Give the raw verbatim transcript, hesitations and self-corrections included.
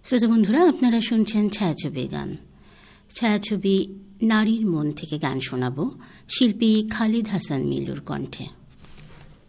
শ্রোতা বন্ধুরা, আপনারা শুনছেন ছায়াছবি গান। ছায়াছবি নারীর মন থেকে গান শোনাব শিল্পী খালিদ হাসান মিলুর কণ্ঠে।